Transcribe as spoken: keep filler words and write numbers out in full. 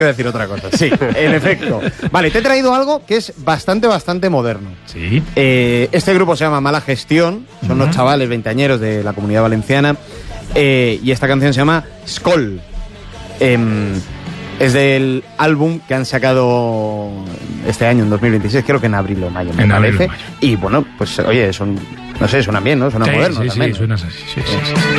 Quiero decir otra cosa. Sí, en efecto. Vale, te he traído algo que es bastante, bastante moderno. Sí. Eh, este grupo se llama Mala Gestión. Son unos chavales veinteañeros de la Comunidad Valenciana. Eh, y esta canción se llama Skol. Eh, es del álbum que han sacado este año, en dos mil veintiséis, creo que en abril o mayo, me En parece. abril o mayo. Y bueno, pues oye, son, no sé, suenan bien, ¿no? Suenan Sí, modernos sí, también. sí, suenas así. Sí, sí, sí.